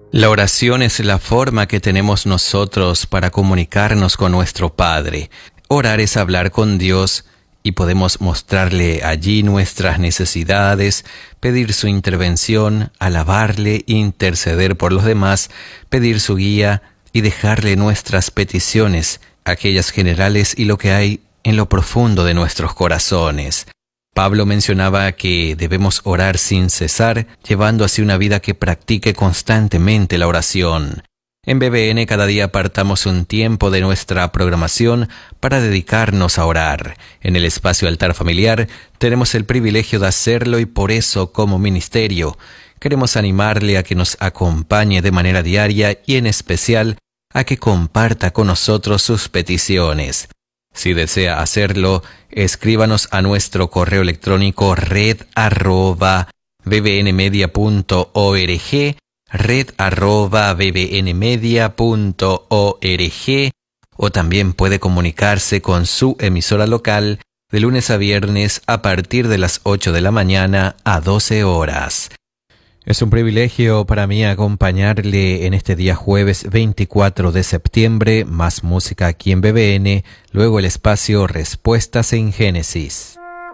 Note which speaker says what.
Speaker 1: La oración es la forma que tenemos nosotros para comunicarnos con nuestro Padre. Orar es hablar con Dios y podemos mostrarle allí nuestras necesidades, pedir su intervención, alabarle, interceder por los demás, pedir su guía y dejarle nuestras peticiones, aquellas generales y lo que hay en lo profundo de nuestros corazones. Pablo mencionaba que debemos orar sin cesar, llevando así una vida que practique constantemente la oración. En BBN cada día apartamos un tiempo de nuestra programación para dedicarnos a orar. En el espacio Altar Familiar tenemos el privilegio de hacerlo y por eso, como ministerio, queremos animarle a que nos acompañe de manera diaria y en especial a que comparta con nosotros sus peticiones. Si desea hacerlo, escríbanos a nuestro correo electrónico red@bbnmedia.org, red@bbnmedia.org, o también puede comunicarse con su emisora local de lunes a viernes a partir de las 8 de la mañana a 12 horas. Es un privilegio para mí acompañarle en este día jueves 24 de septiembre, más música aquí en BBN, luego el espacio Respuestas en Génesis.